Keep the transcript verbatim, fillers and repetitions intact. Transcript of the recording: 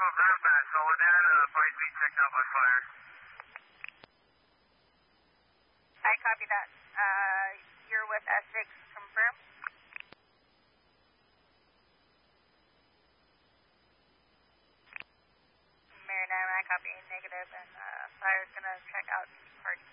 ground bad. So we're there, uh, party's being checked out by fire. I copy that. Uh, you're with Essex, confirm? Marinara, I copy negative, and uh, fire's gonna check out party.